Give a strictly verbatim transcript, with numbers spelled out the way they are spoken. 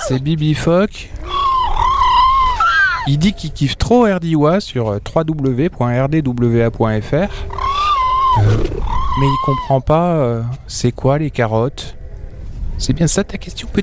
c'est Bibi Fock. Il dit qu'il kiffe trop R D W A sur w w w point r d w a point f r. Euh, mais il comprend pas euh, c'est quoi les carottes. C'est bien ça ta question, petit?